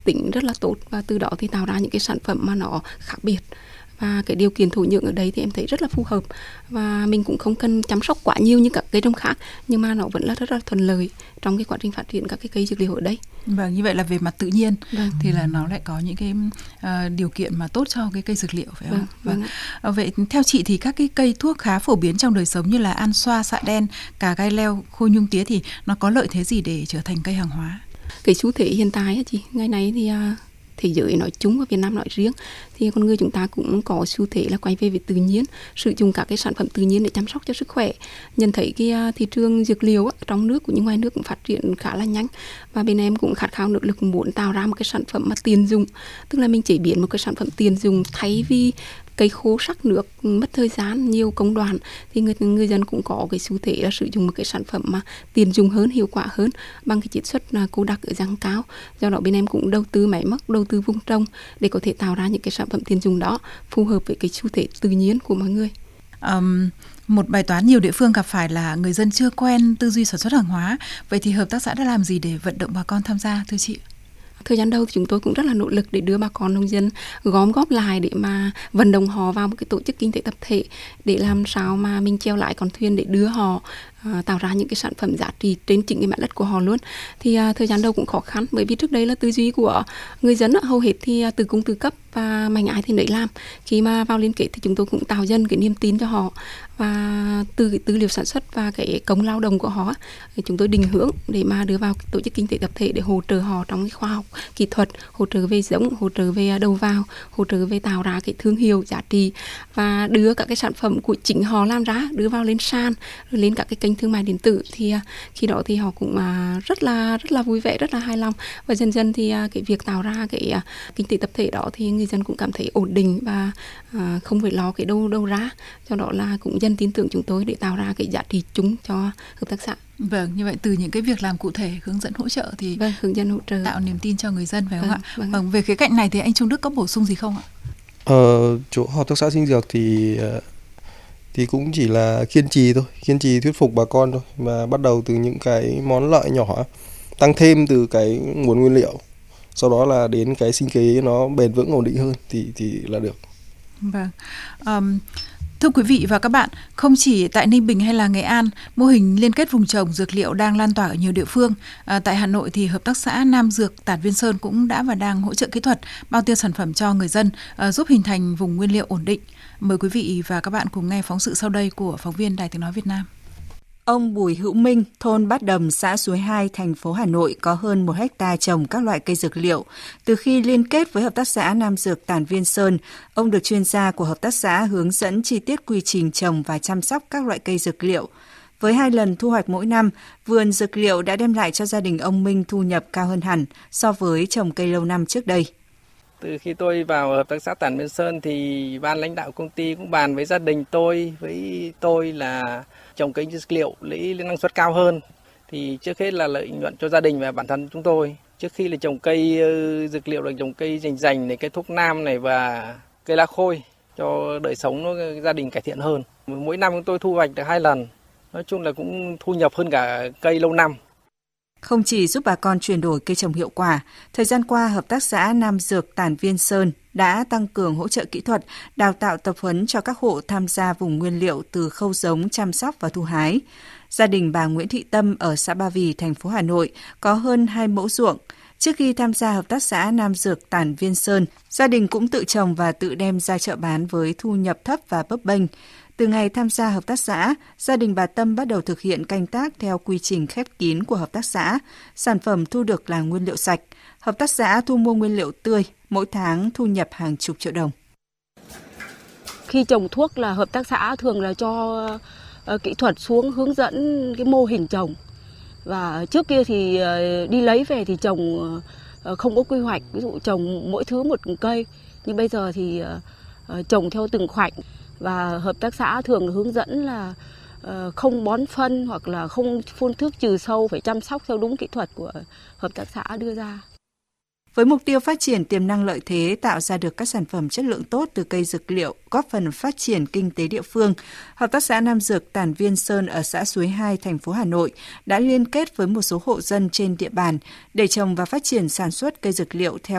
tính rất là tốt, và từ đó thì tạo ra những cái sản phẩm mà nó khác biệt. Và cái điều kiện thổ nhưỡng ở đây thì em thấy rất là phù hợp, và mình cũng không cần chăm sóc quá nhiều như các cây trồng khác, nhưng mà nó vẫn là rất là thuận lợi trong cái quá trình phát triển các cái cây dược liệu ở đây. Vâng, như vậy là về mặt tự nhiên Vâng. thì là nó lại có những cái điều kiện mà tốt cho cái cây dược liệu, phải không? Vâng. Vậy theo chị thì các cái cây thuốc khá phổ biến trong đời sống như là an xoa, xạ đen, cà gai leo, khôi nhung tía thì nó có lợi thế gì để trở thành cây hàng hóa? Cái xu thế hiện tại á chị, ngày nay thì thế giới nói chung và Việt Nam nói riêng thì con người chúng ta cũng có xu thế là quay về với tự nhiên, sử dụng các cái sản phẩm tự nhiên để chăm sóc cho sức khỏe. Nhận thấy cái thị trường dược liệu trong nước cũng như ngoài nước cũng phát triển khá là nhanh, và bên em cũng khát khao nỗ lực muốn tạo ra một cái sản phẩm mà tiền dùng, tức là mình chế biến một cái sản phẩm tiền dùng thay vì cây khô sắc nước mất thời gian nhiều công đoạn, thì người dân cũng có cái xu thế là sử dụng một cái sản phẩm mà tiền dùng hơn, hiệu quả hơn bằng cái chiết xuất cô đặc ở dạng cao. Do đó bên em cũng đầu tư máy móc, đầu tư vùng trồng để có thể tạo ra những cái sản phẩm tiền dùng đó phù hợp với cái xu thế tự nhiên của mọi người. Một bài toán nhiều địa phương gặp phải là người dân chưa quen tư duy sản xuất hàng hóa. Vậy thì hợp tác xã đã làm gì để vận động bà con tham gia, thưa chị? Thời gian đầu thì chúng tôi cũng rất là nỗ lực để đưa bà con nông dân gom góp lại để mà vận động họ vào một cái tổ chức kinh tế tập thể, để làm sao mà mình treo lại con thuyền để đưa họ tạo ra những cái sản phẩm giá trị trên chính cái mảnh đất của họ luôn. Thì thời gian đầu cũng khó khăn, bởi vì trước đây là tư duy của người dân hầu hết thì tự cung tự cấp và mạnh ai thì nấy làm. Khi mà vào liên kết thì chúng tôi cũng tạo dần cái niềm tin cho họ, và từ cái tư liệu sản xuất và cái công lao động của họ thì chúng tôi định hướng để mà đưa vào tổ chức kinh tế tập thể để hỗ trợ họ trong cái khoa học kỹ thuật, hỗ trợ về giống, hỗ trợ về đầu vào, hỗ trợ về tạo ra cái thương hiệu giá trị, và đưa các cái sản phẩm của chính họ làm ra đưa vào lên sàn, rồi lên các cái kênh thương mại điện tử. Thì khi đó thì họ cũng rất là vui vẻ, rất là hài lòng, và dần dần thì cái việc tạo ra cái kinh tế tập thể đó thì người dân cũng cảm thấy ổn định và không phải lo cái đâu ra. Do đó là cũng dần tin tưởng chúng tôi để tạo ra cái giá trị chung cho hợp tác xã. Vâng, như vậy từ những cái việc làm cụ thể, hướng dẫn hỗ trợ thì hướng dẫn hỗ trợ tạo niềm tin cho người dân, phải không ạ? Vâng. Về khía cạnh này thì anh Trung Đức có bổ sung gì không ạ? Chỗ hợp tác xã sinh dược thì cũng chỉ là kiên trì thuyết phục bà con thôi, mà bắt đầu từ những cái món lợi nhỏ, tăng thêm từ cái nguồn nguyên liệu, sau đó là đến cái sinh kế nó bền vững ổn định hơn thì là được. Vâng. Thưa quý vị và các bạn, không chỉ tại Ninh Bình hay là Nghệ An, mô hình liên kết vùng trồng dược liệu đang lan tỏa ở nhiều địa phương. Tại Hà Nội thì hợp tác xã Nam Dược Tản Viên Sơn cũng đã và đang hỗ trợ kỹ thuật, bao tiêu sản phẩm cho người dân, giúp hình thành vùng nguyên liệu ổn định. Mời quý vị và các bạn cùng nghe phóng sự sau đây của phóng viên Đài Tiếng nói Việt Nam. Ông Bùi Hữu Minh, thôn Bát Đầm, xã Suối 2, thành phố Hà Nội có hơn 1 hectare trồng các loại cây dược liệu. Từ khi liên kết với hợp tác xã Nam Dược Tản Viên Sơn, ông được chuyên gia của hợp tác xã hướng dẫn chi tiết quy trình trồng và chăm sóc các loại cây dược liệu. Với 2 lần thu hoạch mỗi năm, vườn dược liệu đã đem lại cho gia đình ông Minh thu nhập cao hơn hẳn so với trồng cây lâu năm trước đây. Từ khi tôi vào hợp tác xã Tản Viên Sơn thì ban lãnh đạo công ty cũng bàn với gia đình với tôi là trồng cây dược liệu lấy năng suất cao hơn. Thì trước hết là lợi nhuận cho gia đình và bản thân chúng tôi. Trước khi là trồng cây dược liệu là trồng cây rành này, cây thuốc nam này và cây lá khôi cho đời sống gia đình cải thiện hơn. Mỗi năm chúng tôi thu hoạch được 2 lần. Nói chung là cũng thu nhập hơn cả cây lâu năm. Không chỉ giúp bà con chuyển đổi cây trồng hiệu quả, thời gian qua hợp tác xã Nam Dược Tản Viên Sơn đã tăng cường hỗ trợ kỹ thuật, đào tạo tập huấn cho các hộ tham gia vùng nguyên liệu từ khâu giống, chăm sóc và thu hái. Gia đình bà Nguyễn Thị Tâm ở xã Ba Vì, thành phố Hà Nội có hơn 2 mẫu ruộng. Trước khi tham gia hợp tác xã Nam Dược Tản Viên Sơn, gia đình cũng tự trồng và tự đem ra chợ bán với thu nhập thấp và bấp bênh. Từ ngày tham gia hợp tác xã, gia đình bà Tâm bắt đầu thực hiện canh tác theo quy trình khép kín của hợp tác xã. Sản phẩm thu được là nguyên liệu sạch. Hợp tác xã thu mua nguyên liệu tươi, mỗi tháng thu nhập hàng chục triệu đồng. Khi trồng thuốc là hợp tác xã thường là cho kỹ thuật xuống hướng dẫn cái mô hình trồng. Và trước kia thì đi lấy về thì trồng không có quy hoạch, ví dụ trồng mỗi thứ một cây. Nhưng bây giờ thì trồng theo từng khoảnh. Và hợp tác xã thường hướng dẫn là không bón phân hoặc là không phun thuốc trừ sâu, phải chăm sóc theo đúng kỹ thuật của hợp tác xã đưa ra. Với mục tiêu phát triển tiềm năng lợi thế, tạo ra được các sản phẩm chất lượng tốt từ cây dược liệu, góp phần phát triển kinh tế địa phương, hợp tác xã Nam Dược Tản Viên Sơn ở xã Suối 2, thành phố Hà Nội đã liên kết với một số hộ dân trên địa bàn để trồng và phát triển sản xuất cây dược liệu theo